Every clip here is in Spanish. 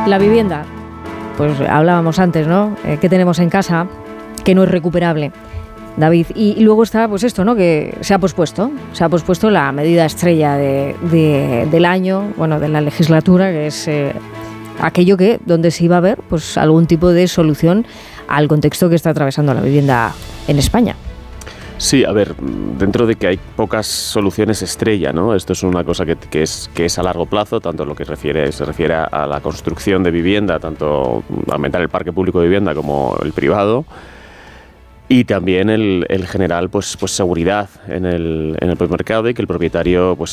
la vivienda, pues hablábamos antes, ¿no? ¿Qué tenemos en casa que no es recuperable, David? Y luego está, pues esto, ¿no? Que se ha pospuesto la medida estrella del año, bueno, de la legislatura, que es aquello donde se iba a ver, pues algún tipo de solución al contexto que está atravesando la vivienda en España. Sí, a ver, dentro de que hay pocas soluciones estrella, ¿no? Esto es una cosa que es a largo plazo, tanto en lo que se refiere a la construcción de vivienda, tanto aumentar el parque público de vivienda como el privado, y también el general, pues seguridad en el propio mercado y que el propietario pues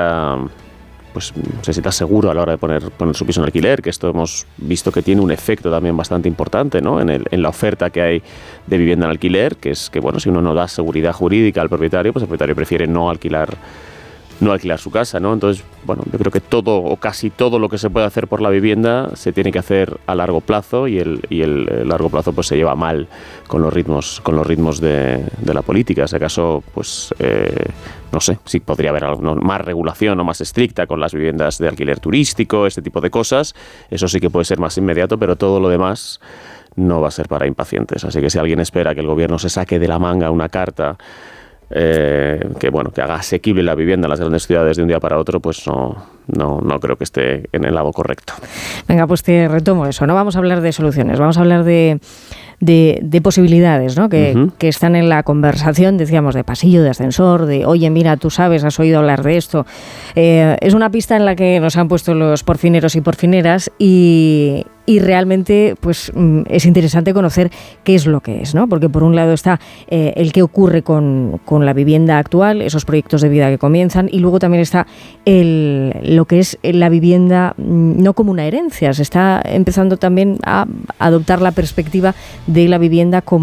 se sienta seguro a la hora de poner su piso en alquiler, que esto hemos visto que tiene un efecto también bastante importante, ¿no? En la oferta que hay de vivienda en alquiler, que es que, bueno, si uno no da seguridad jurídica al propietario, pues el propietario prefiere no alquilar su casa, ¿no? Entonces, bueno, yo creo que todo o casi todo lo que se puede hacer por la vivienda se tiene que hacer a largo plazo y el largo plazo pues se lleva mal con los ritmos de la política. Si acaso, pues no sé, si podría haber más regulación o más estricta con las viviendas de alquiler turístico, este tipo de cosas. Eso sí que puede ser más inmediato, pero todo lo demás no va a ser para impacientes. Así que si alguien espera que el gobierno se saque de la manga una carta que haga asequible la vivienda en las grandes ciudades de un día para otro, pues no creo que esté en el lado correcto. Venga, pues te retomo eso, ¿no? Vamos a hablar de soluciones, vamos a hablar de posibilidades, ¿no? Que están en la conversación, decíamos, de pasillo, de ascensor, de oye, mira, tú sabes, has oído hablar de esto. Es una pista en la que nos han puesto los porfineros y porfineras y realmente pues es interesante conocer qué es lo que es, ¿no? Porque por un lado está el qué ocurre con la vivienda actual, esos proyectos de vida que comienzan, y luego también está lo que es la vivienda no como una herencia. Se está empezando también a adoptar la perspectiva de la vivienda como